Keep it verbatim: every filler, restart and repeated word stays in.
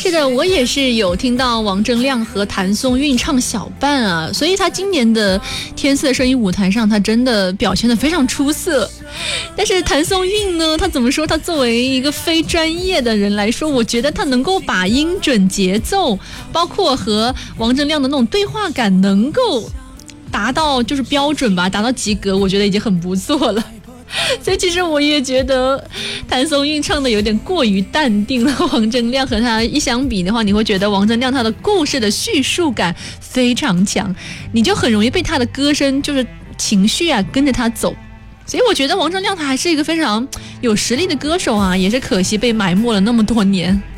是的，我也是有听到王铮亮和谭松韵唱小半啊，所以他今年的天赐声音舞台上，他真的表现得非常出色。但是谭松韵呢，他怎么说？他作为一个非专业的人来说，我觉得他能够把音准、节奏，包括和王铮亮的那种对话感，能够达到就是标准吧，达到及格，我觉得已经很不错了。所以其实我也觉得谭松韵唱的有点过于淡定了，王铮亮和他一相比的话，你会觉得王铮亮他的故事的叙述感非常强，你就很容易被他的歌声就是情绪啊跟着他走。所以我觉得王铮亮他还是一个非常有实力的歌手啊，也是可惜被埋没了那么多年。